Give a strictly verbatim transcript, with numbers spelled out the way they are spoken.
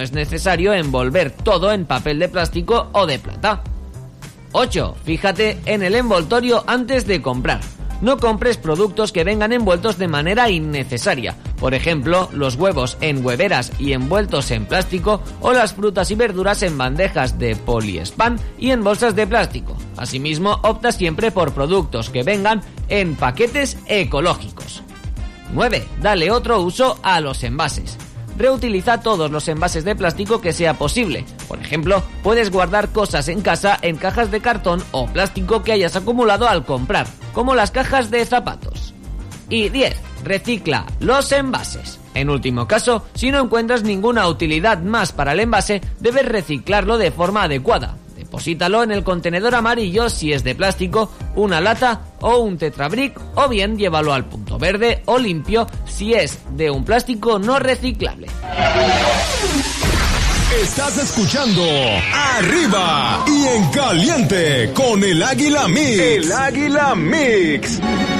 es necesario envolver todo en papel de plástico o de plata. ocho. Fíjate en el envoltorio antes de comprar. No compres productos que vengan envueltos de manera innecesaria. Por ejemplo, los huevos en hueveras y envueltos en plástico, o las frutas y verduras en bandejas de poliespán y en bolsas de plástico. Asimismo, opta siempre por productos que vengan en paquetes ecológicos. nueve. Dale otro uso a los envases. Reutiliza todos los envases de plástico que sea posible. Por ejemplo, puedes guardar cosas en casa en cajas de cartón o plástico que hayas acumulado al comprar, como las cajas de zapatos. Y diez. Recicla los envases. En último caso, si no encuentras ninguna utilidad más para el envase, debes reciclarlo de forma adecuada. Deposítalo en el contenedor amarillo si es de plástico, una lata o un tetrabric, o bien llévalo al punto verde o limpio si es de un plástico no reciclable. Estás escuchando Arriba y en Caliente con el Águila Mix. El Águila Mix.